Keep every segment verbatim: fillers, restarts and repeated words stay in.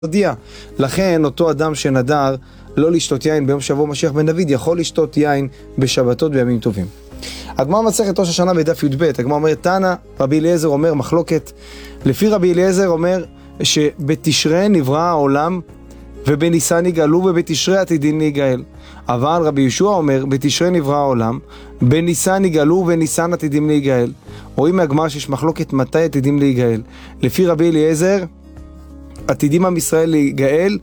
הודיע. לכן אותו אדם שנדר לא לשתות יין ביום שבוע משיח בן דוד יכול לשתות יין בשבתות בימים טובים. הגמרא מסכת ראש השנה בדף י"ב, הגמרא אומרת תנא, רבי אליעזר אומר מחלוקת. לפי רבי אליעזר אומר שבתשרי נברא העולם ובניסן יגאלו ובתשרי עתידין להיגאל. אבל רבי יהושע אומר בתשרי נברא העולם, בניסן יגאלו ובניסן עתידים להיגאל. רואים מהגמרא שיש מחלוקת מתי עתידים להיגאל. לפי רבי אליעזר עתידים עם ישראל להיגאל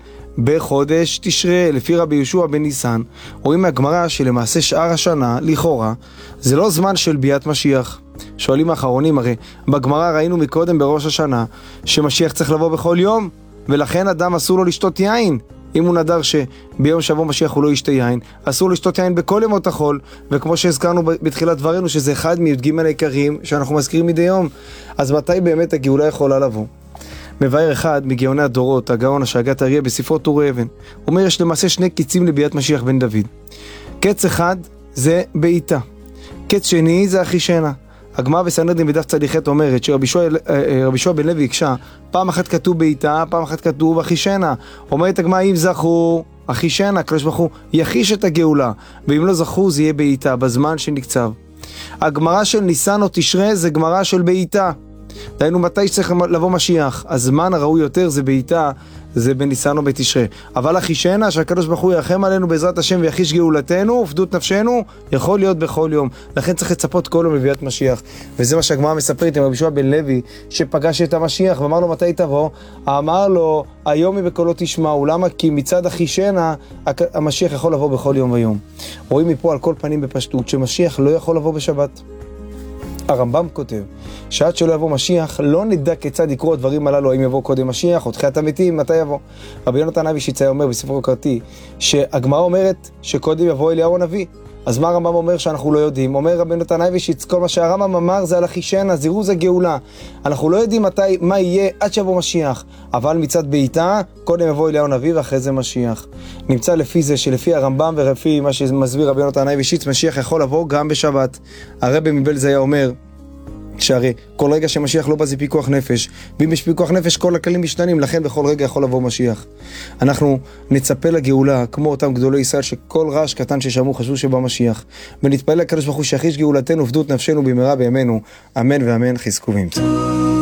בחודש תשרי, לפי רבי יהושע בניסן. רואים מהגמרא שלמעשה שאר השנה, לכאורה, זה לא זמן של ביאת משיח. שואלים האחרונים, הרי בגמרא ראינו מקודם בראש השנה שמשיח צריך לבוא בכל יום, ולכן אדם אסור לו לשתות יין. אם הוא נדר שביום שבוע משיח הוא לא ישתה יין, אסור לשתות יין בכל ימות החול, וכמו שהזכרנו בתחילת דברינו שזה אחד מי"ג העיקריים שאנחנו מזכירים מדי יום. אז מתי באמת הגאולה יכולה לבוא? מבאר אחד מגאוני הדורות, הגאון השאגת אריה בספרו טור אבן, אומר יש למעשה שני קיצים לביאת משיח בן דוד. קץ אחד זה בעיטה, קץ שני זה אחישנה. הגמרא בסנהדרין בדף צדיח אומרת שרבי יהושע בן לוי הקשה, פעם אחת כתוב בעיטה, פעם אחת כתוב אחישנה. אומרת הגמרא אם זכו אחישנה, הקדוש ברוך הוא יחיש את הגאולה, ואם לא זכו זה יהיה בעיטה בזמן שנקצב. הגמרא של ניסן או תשרי זה גמרא של בעיטה. דהיינו מתי שצריך לבוא משיח, הזמן הראוי יותר זה בעיטה, זה בניסן או בתשרי. אבל אחישנה שהקדוש ברוך הוא ירחם עלינו בעזרת השם ויחיש גאולתנו ופדות נפשנו, יכול להיות בכל יום. לכן צריך לצפות כל יום לביאת משיח. וזה מה שהגמרא מספרת עם רבי יהושע בן לוי שפגש את המשיח ואמר לו מתי תבוא? אמר לו היום היא בקולו תשמעו. למה? כי מצד אחישנה המשיח יכול לבוא בכל יום ויום. רואים מפה על כל פנים בפשטות שמשיח לא יכול לבוא בשבת. הרמב"ם כותב שעד שלא יבוא משיח לא נדע כיצד יקרו הדברים הללו, האם יבוא קודם משיח או תחיית המתים, מתי יבוא. רבי יונתן אייבשיץ אומר בספרו קרתי שהגמרא אומרת שקודם יבוא אליהו הנביא. אז מה הרמב"ם אומר שאנחנו לא יודעים? אומר רבי יונתן אייבשיץ כל מה שהרמב"ם אמר זה על אחישנה, זירוז הגאולה. אנחנו לא יודעים מתי, מה יהיה עד שיבוא משיח, אבל מצד בעיטה קודם יבוא אליהו הנביא ואחרי זה משיח. נמצא לפי זה שלפי הרמב"ם ולפי מה שמסביר רבי יונתן אייבשיץ משיח יכול לבוא גם בשבת. הרבי מבעלז היה אומר שהרי כל רגע שמשיח לא בא זה פיקוח נפש, ואם יש פיקוח נפש כל הכללים משתנים, לכן בכל רגע יכול לבוא משיח. אנחנו נצפה לגאולה כמו אותם גדולי ישראל שכל רעש קטן ששמעו חשבו שבא משיח, ונתפלל לקדוש ברוך הוא שיחיש גאולתנו ופדות נפשנו במהרה בימינו, אמן ואמן. חזקו ואמצו.